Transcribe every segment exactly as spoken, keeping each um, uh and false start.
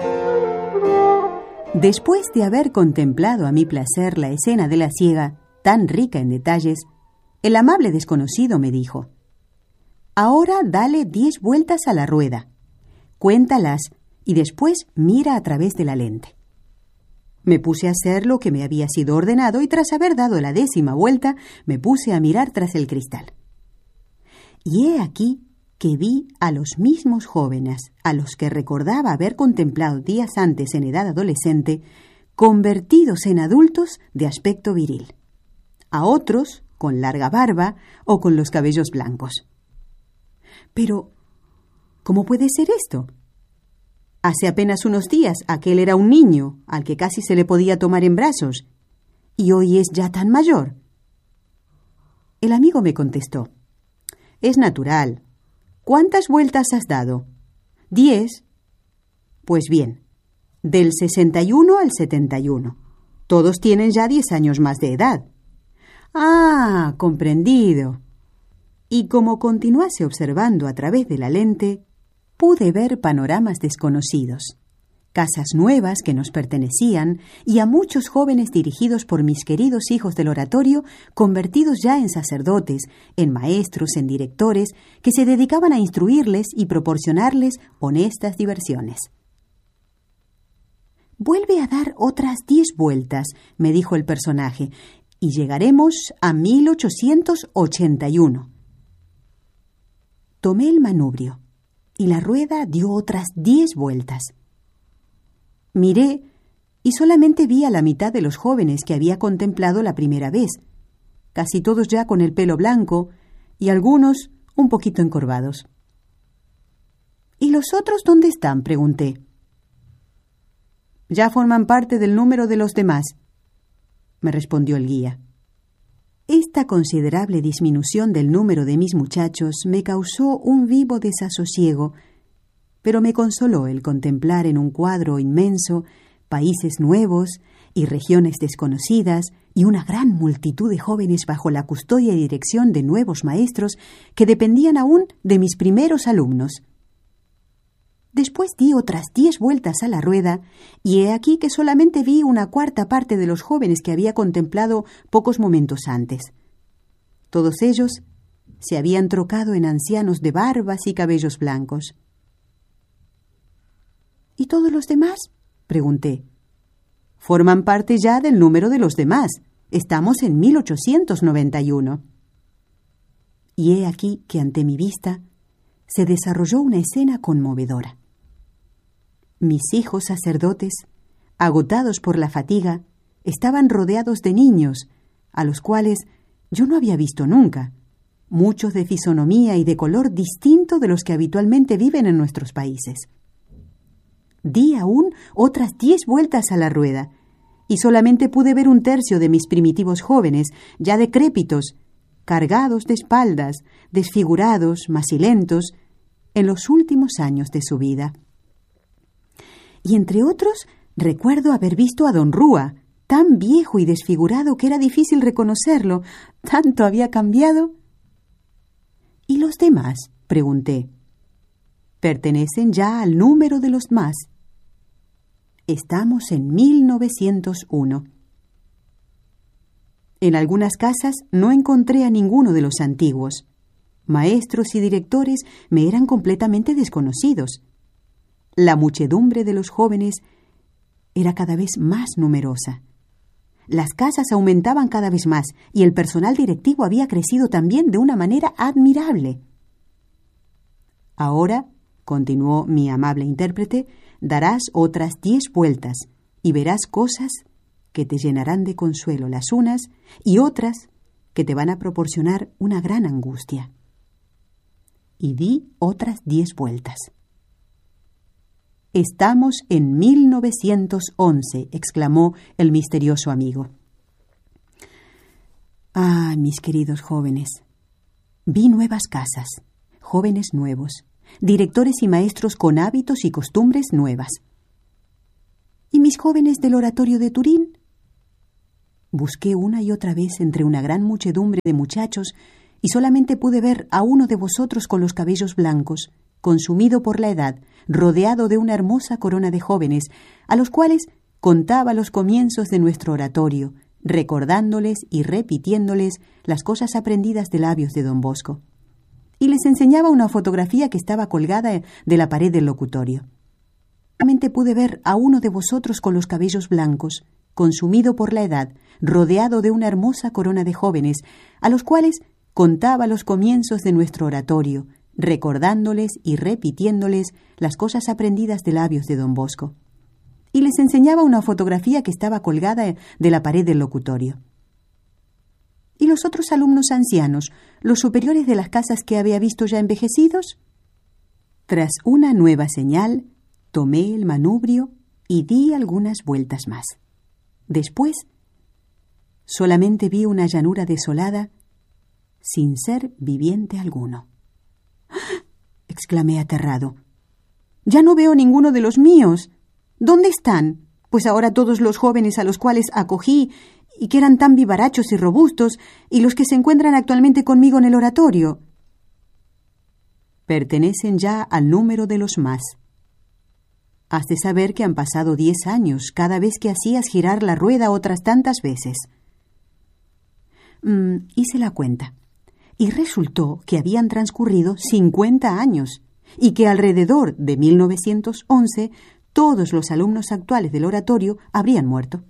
Después de haber contemplado a mi placer la escena de la siega, tan rica en detalles, el amable desconocido me dijo: «Ahora dale diez vueltas a la rueda, cuéntalas y después mira a través de la lente». Me puse a hacer lo que me había sido ordenado y tras haber dado la décima vuelta, me puse a mirar tras el cristal. Y he aquí que vi a los mismos jóvenes a los que recordaba haber contemplado días antes en edad adolescente, convertidos en adultos de aspecto viril, a otros con larga barba o con los cabellos blancos. Pero, ¿cómo puede ser esto? Hace apenas unos días aquel era un niño al que casi se le podía tomar en brazos, y hoy es ya tan mayor. El amigo me contestó: «Es natural. ¿Cuántas vueltas has dado?» «Diez». «Pues bien, del sesenta y uno al setenta y uno. Todos tienen ya diez años más de edad». «Ah, comprendido». Y como continuase observando a través de la lente, pude ver panoramas desconocidos, casas nuevas que nos pertenecían y a muchos jóvenes dirigidos por mis queridos hijos del oratorio, convertidos ya en sacerdotes, en maestros, en directores, que se dedicaban a instruirles y proporcionarles honestas diversiones. «Vuelve a dar otras diez vueltas», me dijo el personaje, «y llegaremos a mil ochocientos ochenta y uno». Tomé el manubrio y la rueda dio otras diez vueltas. Miré y solamente vi a la mitad de los jóvenes que había contemplado la primera vez, casi todos ya con el pelo blanco y algunos un poquito encorvados. «¿Y los otros dónde están?», pregunté. «Ya forman parte del número de los demás», me respondió el guía. Esta considerable disminución del número de mis muchachos me causó un vivo desasosiego, pero me consoló el contemplar en un cuadro inmenso países nuevos y regiones desconocidas y una gran multitud de jóvenes bajo la custodia y dirección de nuevos maestros que dependían aún de mis primeros alumnos. Después di otras diez vueltas a la rueda y he aquí que solamente vi una cuarta parte de los jóvenes que había contemplado pocos momentos antes. Todos ellos se habían trocado en ancianos de barbas y cabellos blancos. «¿Y todos los demás?», pregunté. «Forman parte ya del número de los demás. Estamos en mil ochocientos noventa y uno». Y he aquí que ante mi vista se desarrolló una escena conmovedora. Mis hijos sacerdotes, agotados por la fatiga, estaban rodeados de niños, a los cuales yo no había visto nunca, muchos de fisonomía y de color distinto de los que habitualmente viven en nuestros países. Di aún otras diez vueltas a la rueda, y solamente pude ver un tercio de mis primitivos jóvenes, ya decrépitos, cargados de espaldas, desfigurados, macilentos, en los últimos años de su vida. Y entre otros, recuerdo haber visto a don Rúa, tan viejo y desfigurado que era difícil reconocerlo, tanto había cambiado. «¿Y los demás?», pregunté. «Pertenecen ya al número de los más. Estamos en mil novecientos uno. En algunas casas no encontré a ninguno de los antiguos. Maestros y directores me eran completamente desconocidos. La muchedumbre de los jóvenes era cada vez más numerosa. Las casas aumentaban cada vez más y el personal directivo había crecido también de una manera admirable. Ahora, continuó mi amable intérprete, darás otras diez vueltas y verás cosas que te llenarán de consuelo las unas y otras que te van a proporcionar una gran angustia. Y di otras diez vueltas. «Estamos en mil novecientos once», exclamó el misterioso amigo. Ah, mis queridos jóvenes, vi nuevas casas, jóvenes nuevos, directores y maestros con hábitos y costumbres nuevas. ¿Y mis jóvenes del oratorio de Turín? Busqué una y otra vez entre una gran muchedumbre de muchachos y solamente pude ver a uno de vosotros con los cabellos blancos, consumido por la edad, rodeado de una hermosa corona de jóvenes, a los cuales contaba los comienzos de nuestro oratorio, recordándoles y repitiéndoles las cosas aprendidas de labios de don Bosco. Y les enseñaba una fotografía que estaba colgada de la pared del locutorio. Realmente pude ver a uno de vosotros con los cabellos blancos, consumido por la edad, rodeado de una hermosa corona de jóvenes, a los cuales contaba los comienzos de nuestro oratorio, recordándoles y repitiéndoles las cosas aprendidas de labios de don Bosco. Y les enseñaba una fotografía que estaba colgada de la pared del locutorio. ¿Y los otros alumnos ancianos, los superiores de las casas que había visto ya envejecidos? Tras una nueva señal, tomé el manubrio y di algunas vueltas más. Después, solamente vi una llanura desolada, sin ser viviente alguno. ¡Ah! Exclamé aterrado. «Ya no veo ninguno de los míos. ¿Dónde están? Pues ahora todos los jóvenes a los cuales acogí y que eran tan vivarachos y robustos, y los que se encuentran actualmente conmigo en el oratorio, pertenecen ya al número de los más. Has de saber que han pasado diez años cada vez que hacías girar la rueda otras tantas veces». Mm, hice la cuenta, y resultó que habían transcurrido cincuenta años, y que alrededor de mil novecientos once todos los alumnos actuales del oratorio habrían muerto.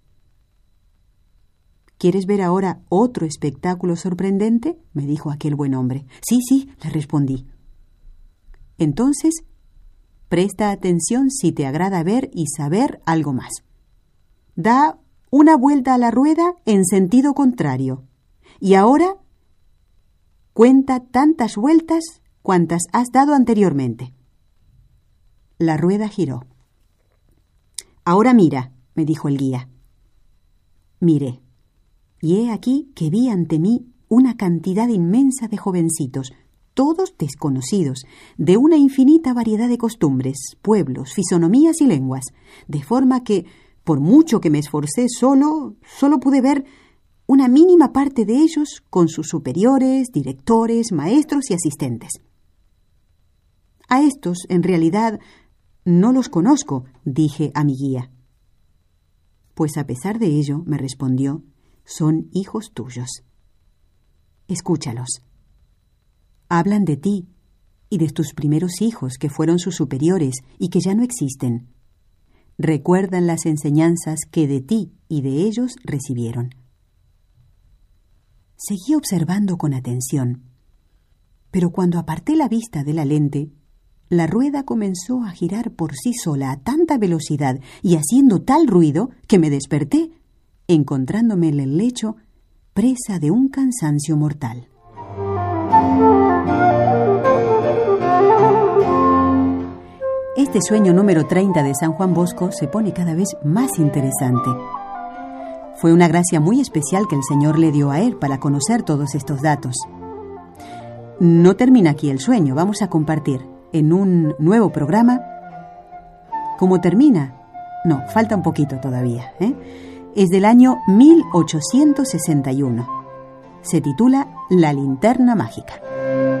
¿Quieres ver ahora otro espectáculo sorprendente?, me dijo aquel buen hombre. Sí, sí, le respondí. Entonces, presta atención si te agrada ver y saber algo más. Da una vuelta a la rueda en sentido contrario. Y ahora, cuenta tantas vueltas cuantas has dado anteriormente. La rueda giró. Ahora mira, me dijo el guía. Miré. Y he aquí que vi ante mí una cantidad inmensa de jovencitos, todos desconocidos, de una infinita variedad de costumbres, pueblos, fisonomías y lenguas, de forma que, por mucho que me esforcé solo, solo pude ver una mínima parte de ellos con sus superiores, directores, maestros y asistentes. A estos, en realidad, no los conozco, dije a mi guía. Pues a pesar de ello, me respondió, son hijos tuyos. Escúchalos. Hablan de ti y de tus primeros hijos que fueron sus superiores y que ya no existen. Recuerdan las enseñanzas que de ti y de ellos recibieron. Seguí observando con atención, pero cuando aparté la vista de la lente, la rueda comenzó a girar por sí sola a tanta velocidad y haciendo tal ruido que me desperté, encontrándome en el lecho presa de un cansancio mortal. Este sueño número treinta de San Juan Bosco se pone cada vez más interesante. Fue una gracia muy especial que el Señor le dio a él para conocer todos estos datos. No termina aquí el sueño, vamos a compartir en un nuevo programa. ¿Cómo termina? No, falta un poquito todavía, ¿eh? Es del año mil ochocientos sesenta y uno. Se titula La linterna mágica.